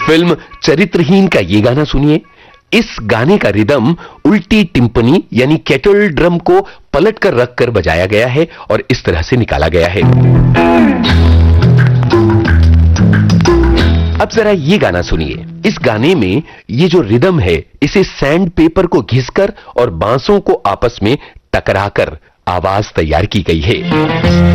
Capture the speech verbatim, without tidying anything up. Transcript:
Film चरित्रहीन का ये गाना सुनिए। इस गाने का रिदम उल्टी टिम्पनी यानी केटल ड्रम को पलट कर रख कर बजाया गया है और इस तरह से निकाला गया है। अब जरा ये गाना सुनिए। इस गाने में ये जो रिदम है, इसे सैंड पेपर को घिसकर और बांसों को आपस में टकराकर आवाज तैयार की गई है।